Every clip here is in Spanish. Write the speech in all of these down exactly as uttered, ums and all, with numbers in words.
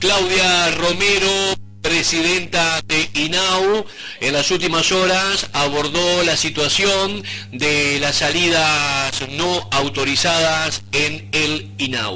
Claudia Romero, presidenta de INAU, en las últimas horas abordó la situación de las salidas no autorizadas en el INAU.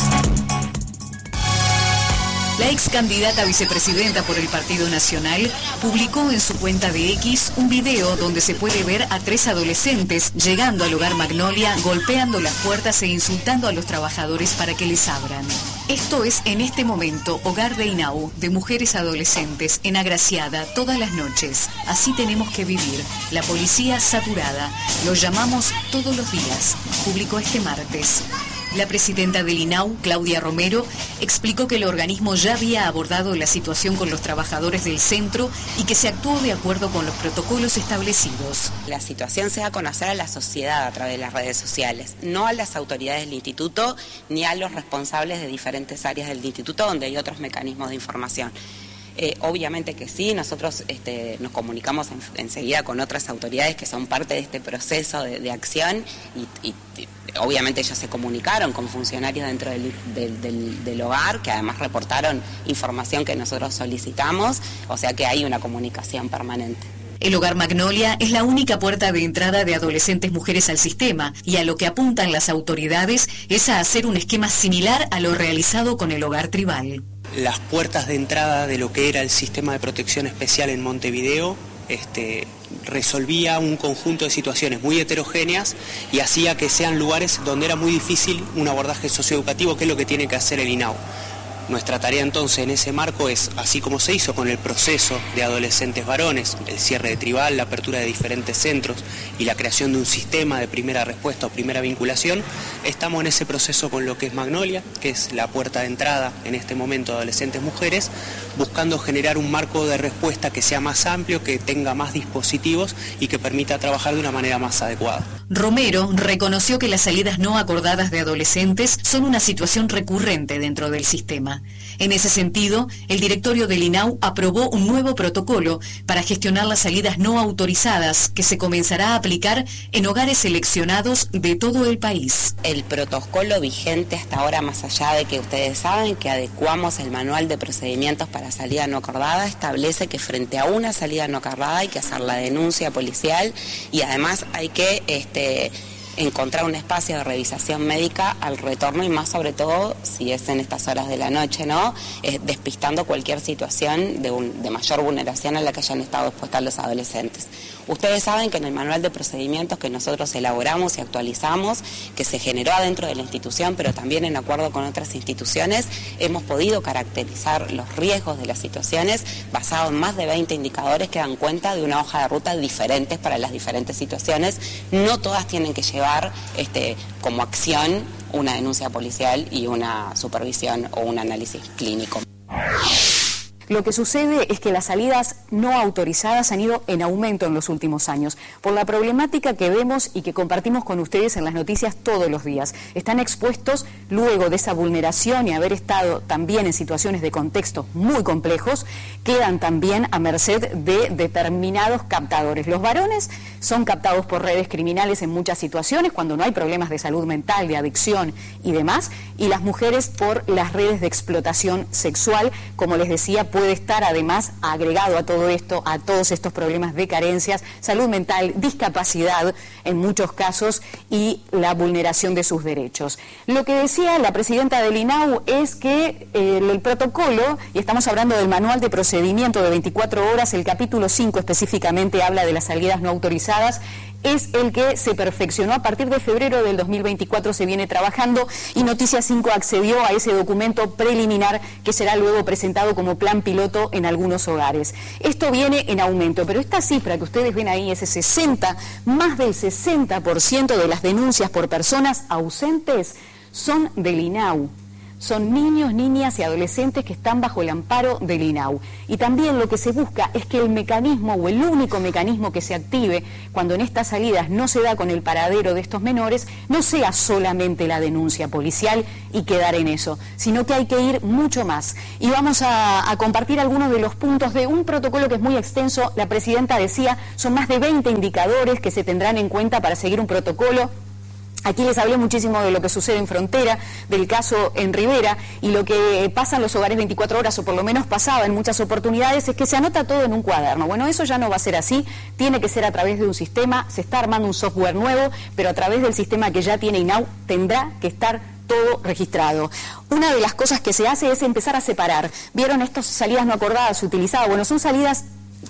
La ex candidata a vicepresidenta por el Partido Nacional publicó en su cuenta de X un video donde se puede ver a tres adolescentes llegando al hogar Magnolia, golpeando las puertas e insultando a los trabajadores para que les abran. Esto es en este momento Hogar de INAU, de mujeres adolescentes, en Agraciada, todas las noches. Así tenemos que vivir. La policía saturada. Lo llamamos todos los días. Publicó este martes. La presidenta del INAU, Claudia Romero, explicó que el organismo ya había abordado la situación con los trabajadores del centro y que se actuó de acuerdo con los protocolos establecidos. La situación se da a conocer a la sociedad a través de las redes sociales, no a las autoridades del instituto ni a los responsables de diferentes áreas del instituto donde hay otros mecanismos de información. Eh, obviamente que sí, nosotros este, nos comunicamos en, enseguida con otras autoridades que son parte de este proceso de, de acción y, y, y obviamente ellos se comunicaron con funcionarios dentro del, del, del, del hogar que además reportaron información que nosotros solicitamos, o sea que hay una comunicación permanente. El Hogar Magnolia es la única puerta de entrada de adolescentes mujeres al sistema y a lo que apuntan las autoridades es a hacer un esquema similar a lo realizado con el Hogar Tribal. Las puertas de entrada de lo que era el sistema de protección especial en Montevideo este, resolvía un conjunto de situaciones muy heterogéneas y hacía que sean lugares donde era muy difícil un abordaje socioeducativo, que es lo que tiene que hacer el INAU. Nuestra tarea entonces en ese marco es, así como se hizo con el proceso de adolescentes varones, el cierre de Tribal, la apertura de diferentes centros y la creación de un sistema de primera respuesta o primera vinculación, estamos en ese proceso con lo que es Magnolia, que es la puerta de entrada en este momento de adolescentes mujeres, buscando generar un marco de respuesta que sea más amplio, que tenga más dispositivos y que permita trabajar de una manera más adecuada. Romero reconoció que las salidas no acordadas de adolescentes son una situación recurrente dentro del sistema. En ese sentido, el directorio del INAU aprobó un nuevo protocolo para gestionar las salidas no autorizadas que se comenzará a aplicar en hogares seleccionados de todo el país. El protocolo vigente hasta ahora, más allá de que ustedes saben que adecuamos el manual de procedimientos para salida no acordada, establece que frente a una salida no acordada hay que hacer la denuncia policial y además hay que este, encontrar un espacio de revisación médica al retorno y más sobre todo si es en estas horas de la noche, ¿no? Eh, despistando cualquier situación de, un, de mayor vulneración a la que hayan estado expuestas los adolescentes. Ustedes saben que en el manual de procedimientos que nosotros elaboramos y actualizamos, que se generó adentro de la institución, pero también en acuerdo con otras instituciones, hemos podido caracterizar los riesgos de las situaciones basado en más de veinte indicadores que dan cuenta de una hoja de ruta diferentes para las diferentes situaciones. No todas tienen que llevar este, como acción una denuncia policial y una supervisión o un análisis clínico. Lo que sucede es que las salidas no autorizadas han ido en aumento en los últimos años, por la problemática que vemos y que compartimos con ustedes en las noticias todos los días. Están expuestos luego de esa vulneración y haber estado también en situaciones de contextos muy complejos, quedan también a merced de determinados captadores. Los varones son captados por redes criminales en muchas situaciones, cuando no hay problemas de salud mental, de adicción y demás, y las mujeres por las redes de explotación sexual, como les decía, puede estar además agregado a todo esto, a todos estos problemas de carencias, salud mental, discapacidad en muchos casos y la vulneración de sus derechos. Lo que decía la presidenta del INAU es que eh, el protocolo, y estamos hablando del manual de procedimiento de veinticuatro horas, el capítulo cinco específicamente habla de las salidas no autorizadas, es el que se perfeccionó a partir de febrero del dos mil veinticuatro, se viene trabajando y Noticias cinco accedió a ese documento preliminar que será luego presentado como plan piloto en algunos hogares. Esto viene en aumento, pero esta cifra que ustedes ven ahí, ese sesenta, más del sesenta por ciento de las denuncias por personas ausentes son del INAU. Son niños, niñas y adolescentes que están bajo el amparo del INAU. Y también lo que se busca es que el mecanismo o el único mecanismo que se active cuando en estas salidas no se da con el paradero de estos menores no sea solamente la denuncia policial y quedar en eso, sino que hay que ir mucho más. Y vamos a, a compartir algunos de los puntos de un protocolo que es muy extenso. La presidenta decía, son más de veinte indicadores que se tendrán en cuenta para seguir un protocolo Aquí les hablé muchísimo de lo que sucede en Frontera, del caso en Rivera, y lo que pasa en los hogares veinticuatro horas, o por lo menos pasaba en muchas oportunidades, es que se anota todo en un cuaderno. Bueno, eso ya no va a ser así, tiene que ser a través de un sistema, se está armando un software nuevo, pero a través del sistema que ya tiene INAU tendrá que estar todo registrado. Una de las cosas que se hace es empezar a separar. ¿Vieron estas salidas no acordadas utilizadas? Bueno, son salidas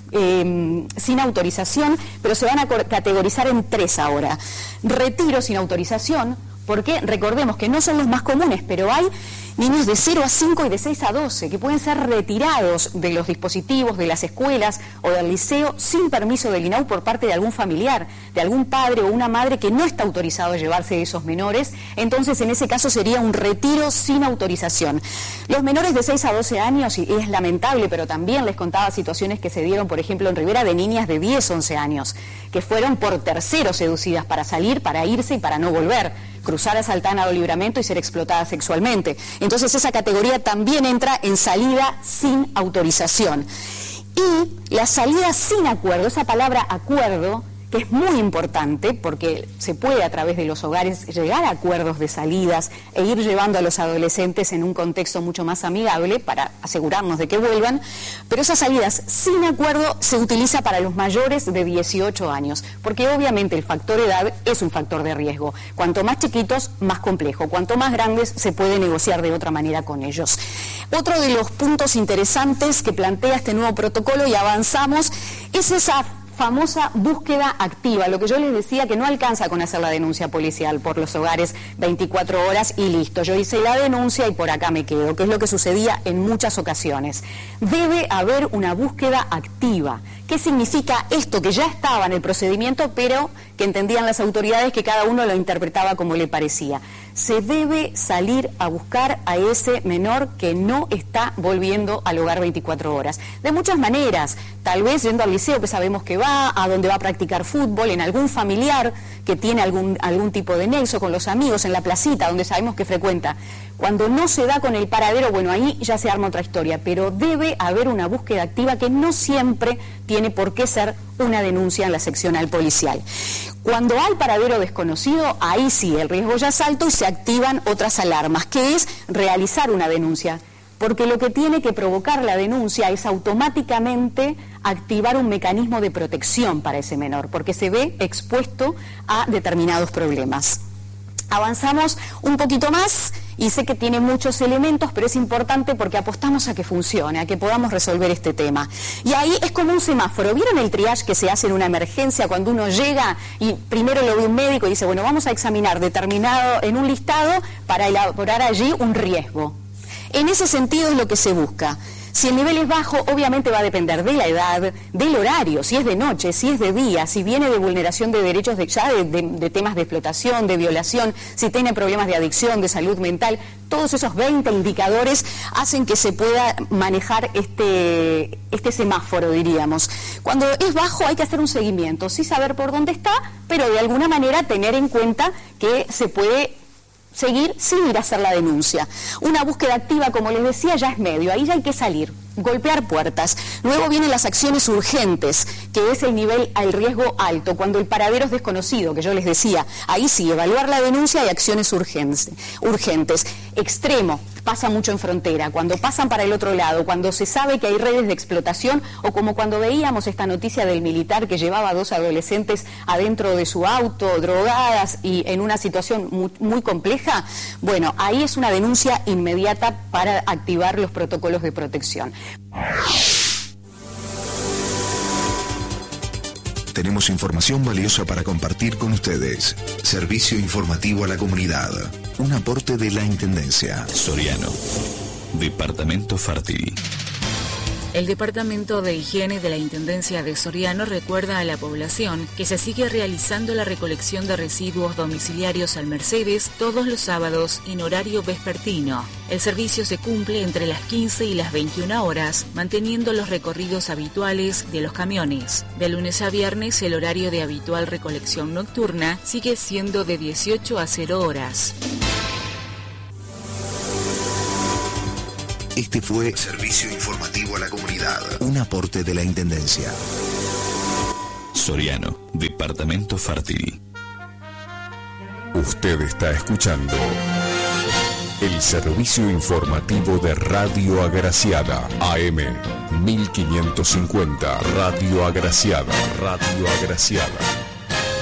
Eh, sin autorización, pero se van a categorizar en tres ahora. Retiro sin autorización, porque recordemos que no son los más comunes, pero hay niños de cero a cinco y de seis a doce que pueden ser retirados de los dispositivos, de las escuelas o del liceo sin permiso del INAU por parte de algún familiar, de algún padre o una madre que no está autorizado a llevarse esos menores. Entonces, en ese caso sería un retiro sin autorización. Los menores de seis a doce años, y es lamentable, pero también les contaba situaciones que se dieron, por ejemplo, en Rivera, de niñas de diez, once años, que fueron por terceros seducidas para salir, para irse y para no volver, cruzar a Saltana o Libramento y ser explotadas sexualmente. Entonces esa categoría también entra en salida sin autorización. Y la salida sin acuerdo, esa palabra acuerdo, que es muy importante porque se puede a través de los hogares llegar a acuerdos de salidas e ir llevando a los adolescentes en un contexto mucho más amigable para asegurarnos de que vuelvan, pero esas salidas sin acuerdo se utiliza para los mayores de dieciocho años, porque obviamente el factor edad es un factor de riesgo. Cuanto más chiquitos, más complejo. Cuanto más grandes, se puede negociar de otra manera con ellos. Otro de los puntos interesantes que plantea este nuevo protocolo, y avanzamos, es esa famosa búsqueda activa, lo que yo les decía que no alcanza con hacer la denuncia policial por los hogares veinticuatro horas y listo, yo hice la denuncia y por acá me quedo, que es lo que sucedía en muchas ocasiones. Debe haber una búsqueda activa. ¿Qué significa esto? Que ya estaba en el procedimiento, pero que entendían las autoridades que cada uno lo interpretaba como le parecía. Se debe salir a buscar a ese menor que no está volviendo al hogar veinticuatro horas. De muchas maneras, tal vez yendo al liceo que sabemos que va, a donde va a practicar fútbol, en algún familiar que tiene algún, algún tipo de nexo con los amigos, en la placita donde sabemos que frecuenta. Cuando no se da con el paradero, bueno, ahí ya se arma otra historia, pero debe haber una búsqueda activa que no siempre tiene por qué ser una denuncia en la seccional policial. Cuando hay paradero desconocido, ahí sí, el riesgo ya es alto y se activan otras alarmas, que es realizar una denuncia, porque lo que tiene que provocar la denuncia es automáticamente activar un mecanismo de protección para ese menor, porque se ve expuesto a determinados problemas. Avanzamos un poquito más y sé que tiene muchos elementos, pero es importante porque apostamos a que funcione, a que podamos resolver este tema. Y ahí es como un semáforo. ¿Vieron el triage que se hace en una emergencia cuando uno llega y primero lo ve un médico y dice, bueno, vamos a examinar determinado en un listado para elaborar allí un riesgo? En ese sentido es lo que se busca. Si el nivel es bajo, obviamente va a depender de la edad, del horario, si es de noche, si es de día, si viene de vulneración de derechos de, ya de, de, de temas de explotación, de violación, si tiene problemas de adicción, de salud mental. Todos esos veinte indicadores hacen que se pueda manejar este, este semáforo, diríamos. Cuando es bajo hay que hacer un seguimiento, sí saber por dónde está, pero de alguna manera tener en cuenta que se puede seguir sin ir a hacer la denuncia. Una búsqueda activa, como les decía, ya es medio, ahí ya hay que salir, golpear puertas. Luego vienen las acciones urgentes, que es el nivel al riesgo alto, cuando el paradero es desconocido, que yo les decía. Ahí sí, evaluar la denuncia y acciones urgentes. urgentes. Extremo, pasa mucho en Frontera, cuando pasan para el otro lado, cuando se sabe que hay redes de explotación, o como cuando veíamos esta noticia del militar que llevaba a dos adolescentes adentro de su auto, drogadas y en una situación muy, muy compleja. Bueno, ahí es una denuncia inmediata para activar los protocolos de protección. Tenemos información valiosa para compartir con ustedes. Servicio informativo a la comunidad. Un aporte de la Intendencia. Soriano. Departamento Fértil. El Departamento de Higiene de la Intendencia de Soriano recuerda a la población que se sigue realizando la recolección de residuos domiciliarios al Mercedes todos los sábados en horario vespertino. El servicio se cumple entre las quince y las veintiuna horas, manteniendo los recorridos habituales de los camiones. De lunes a viernes, el horario de habitual recolección nocturna sigue siendo de dieciocho a cero horas. Este fue Servicio Informativo a la Comunidad, un aporte de la Intendencia. Soriano, Departamento Fértil. Usted está escuchando el servicio informativo de Radio Agraciada, A M mil quinientos cincuenta, Radio Agraciada, Radio Agraciada.